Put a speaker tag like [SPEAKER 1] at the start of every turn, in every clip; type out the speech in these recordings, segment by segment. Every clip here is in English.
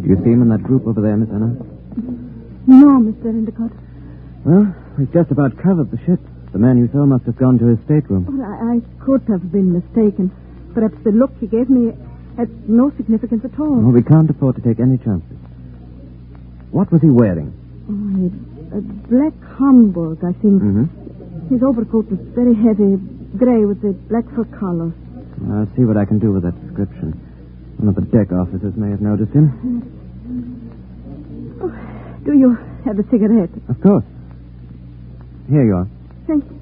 [SPEAKER 1] Do you see him in that group over there, Miss Anna?
[SPEAKER 2] No, Mr. Endicott.
[SPEAKER 1] Well, we've just about covered the ship. The man you saw must have gone to his stateroom.
[SPEAKER 2] Well, I could have been mistaken. Perhaps the look he gave me had no significance at all.
[SPEAKER 1] Well, we can't afford to take any chances. What was he wearing?
[SPEAKER 2] Oh, a black Hamburg, I think.
[SPEAKER 1] Mm-hmm.
[SPEAKER 2] His overcoat was very heavy, grey with the black fur collar.
[SPEAKER 1] I'll see what I can do with that description. One of the deck officers may have noticed him.
[SPEAKER 2] Oh, do you have a cigarette?
[SPEAKER 1] Of course. Here you are.
[SPEAKER 2] Thank you.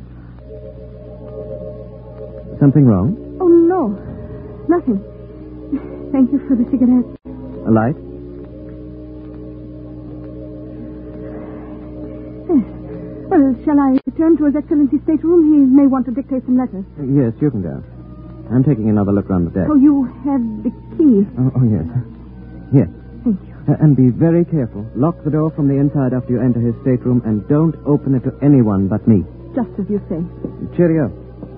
[SPEAKER 1] Something wrong?
[SPEAKER 2] Oh, no. Nothing. Thank you for the cigarette.
[SPEAKER 1] A light?
[SPEAKER 2] Yes. Well, shall I return to His Excellency's stateroom? He may want to dictate some letters.
[SPEAKER 1] Yes, you can go. I'm taking another look round the deck.
[SPEAKER 2] Oh, you have the key.
[SPEAKER 1] Oh, yes. Here.
[SPEAKER 2] Thank you.
[SPEAKER 1] And be very careful. Lock the door from the inside after you enter his stateroom, and don't open it to anyone but me.
[SPEAKER 2] Just as you say.
[SPEAKER 1] Cheerio.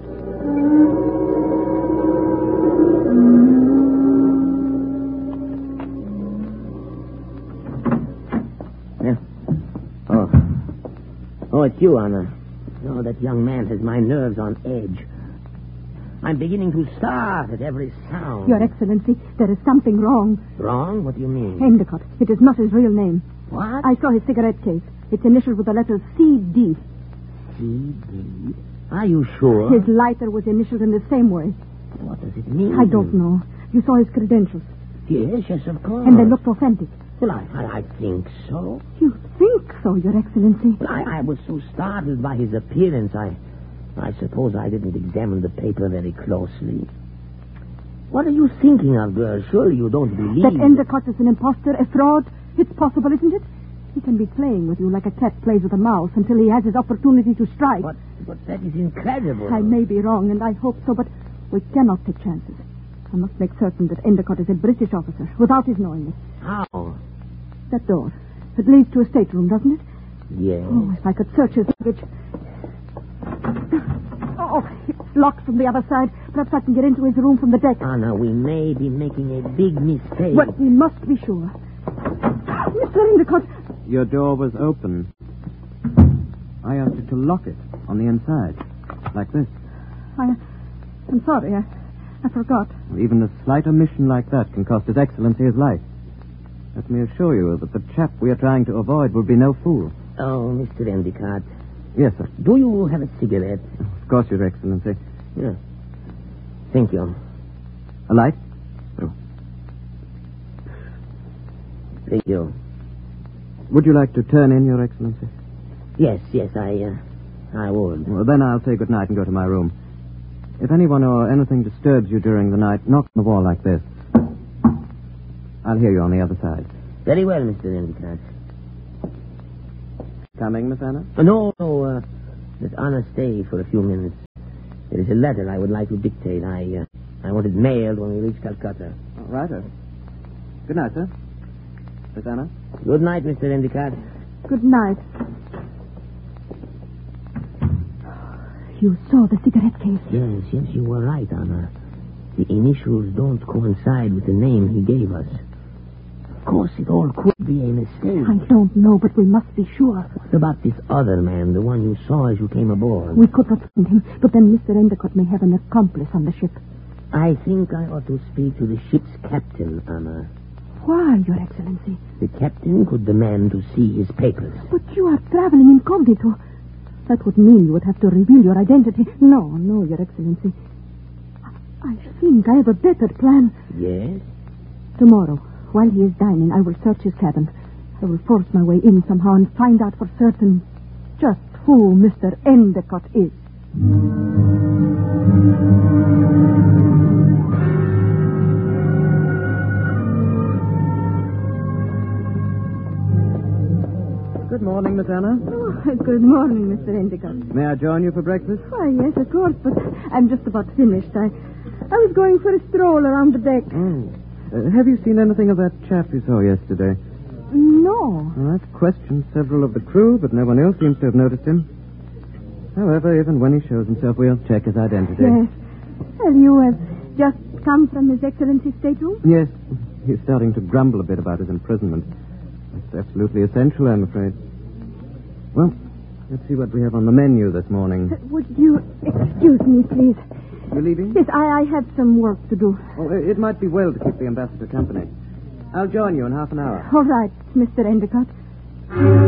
[SPEAKER 3] Oh, it's you, Anna. Oh, that young man has my nerves on edge. I'm beginning to start at every sound.
[SPEAKER 2] Your Excellency, there is something wrong.
[SPEAKER 3] Wrong? What do you mean?
[SPEAKER 2] Endicott. It is not his real name.
[SPEAKER 3] What?
[SPEAKER 2] I saw his cigarette case. It's initialed with the letters C.D.
[SPEAKER 3] C.D.? Are you sure?
[SPEAKER 2] His lighter was initialed in the same way.
[SPEAKER 3] What does it mean?
[SPEAKER 2] I don't know. You saw his credentials.
[SPEAKER 3] Yes, of course.
[SPEAKER 2] And they looked authentic.
[SPEAKER 3] Well, I think so.
[SPEAKER 2] You think so, Your Excellency?
[SPEAKER 3] Well, I was so startled by his appearance, I suppose I didn't examine the paper very closely. What are you thinking of, girl? Surely you don't believe...
[SPEAKER 2] That Endicott is an imposter, a fraud? It's possible, isn't it? He can be playing with you like a cat plays with a mouse until he has his opportunity to strike.
[SPEAKER 3] But that is incredible.
[SPEAKER 2] I may be wrong, and I hope so, but we cannot take chances. I must make certain that Endicott is a British officer, without his knowing it.
[SPEAKER 3] How?
[SPEAKER 2] That door. It leads to a stateroom, doesn't it?
[SPEAKER 3] Yes.
[SPEAKER 2] Oh, if I could search his luggage. Oh, it's locked from the other side. Perhaps I can get into his room from the deck.
[SPEAKER 3] Anna, we may be making a big mistake.
[SPEAKER 2] Well, we must be sure. Mr. Endicott.
[SPEAKER 1] Your door was open. I asked you to lock it on the inside, like this.
[SPEAKER 2] I'm sorry. I forgot.
[SPEAKER 1] Even a slight omission like that can cost His Excellency his life. Let me assure you that the chap we are trying to avoid will be no fool.
[SPEAKER 3] Oh, Mr. Endicott.
[SPEAKER 1] Yes, sir.
[SPEAKER 3] Do you have a cigarette?
[SPEAKER 1] Of course, Your Excellency.
[SPEAKER 3] Yeah. Thank you.
[SPEAKER 1] A light?
[SPEAKER 3] Oh. Thank you.
[SPEAKER 1] Would you like to turn in, Your Excellency?
[SPEAKER 3] Yes, I would.
[SPEAKER 1] Well, then I'll say good night and go to my room. If anyone or anything disturbs you during the night, knock on the wall like this. I'll hear you on the other side.
[SPEAKER 3] Very well, Mr. Endicott.
[SPEAKER 1] Coming, Miss Anna?
[SPEAKER 3] No. Let Anna stay for a few minutes. There is a letter I would like to dictate. I want it mailed when we reach Calcutta.
[SPEAKER 1] Oh, righto. Good night, sir. Miss Anna?
[SPEAKER 3] Good night, Mr. Endicott.
[SPEAKER 2] Good night. You saw the cigarette case?
[SPEAKER 3] Yes, you were right, Anna. The initials don't coincide with the name he gave us. Of course, it all could be a mistake.
[SPEAKER 2] I don't know, but we must be sure.
[SPEAKER 3] What about this other man, the one you saw as you came aboard?
[SPEAKER 2] We could not find him, but then Mr. Endicott may have an accomplice on the ship.
[SPEAKER 3] I think I ought to speak to the ship's captain, Anna.
[SPEAKER 2] Why, Your Excellency?
[SPEAKER 3] The captain could demand to see his papers.
[SPEAKER 2] But you are traveling incognito. That would mean you would have to reveal your identity. No, Your Excellency. I think I have a better plan.
[SPEAKER 3] Yes?
[SPEAKER 2] Tomorrow, while he is dining, I will search his cabin. I will force my way in somehow and find out for certain just who Mr. Endicott is.
[SPEAKER 1] Good morning, Miss Anna.
[SPEAKER 2] Oh, good morning, Mr. Endicott.
[SPEAKER 1] May I join you for breakfast?
[SPEAKER 2] Why, yes, of course, but I'm just about finished. I was going for a stroll around the deck.
[SPEAKER 1] Have you seen anything of that chap you saw yesterday?
[SPEAKER 2] No.
[SPEAKER 1] Well, I've questioned several of the crew, but no one else seems to have noticed him. However, even when he shows himself, we'll check his identity.
[SPEAKER 2] Yes. Well, you have just come from His Excellency's stateroom?
[SPEAKER 1] Yes. He's starting to grumble a bit about his imprisonment. That's absolutely essential, I'm afraid. Well, let's see what we have on the menu this morning.
[SPEAKER 2] Would you excuse me, please?
[SPEAKER 1] You leaving?
[SPEAKER 2] Yes, I have some work to do.
[SPEAKER 1] Oh, it might be well to keep the ambassador company. I'll join you in half an hour.
[SPEAKER 2] All right, Mr. Endicott.